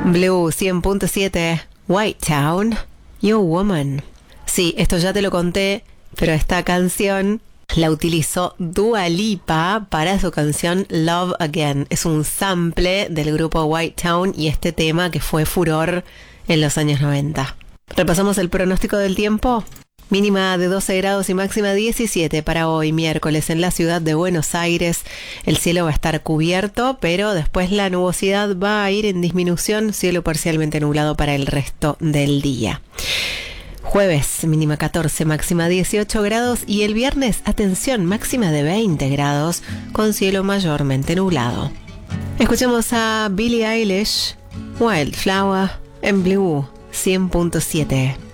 Blue 100.7, White Town, Your Woman. Sí, esto ya te lo conté, pero esta canción la utilizó Dua Lipa para su canción Love Again. Es un sample del grupo White Town y este tema que fue furor en los años 90. Repasamos el pronóstico del tiempo. Mínima de 12 grados y máxima 17 para hoy miércoles en la ciudad de Buenos Aires. El cielo va a estar cubierto, pero después la nubosidad va a ir en disminución, cielo parcialmente nublado para el resto del día. Jueves, mínima 14, máxima 18 grados y el viernes, atención, máxima de 20 grados con cielo mayormente nublado. Escuchemos a Billie Eilish, Wildflower en Blue 100.7.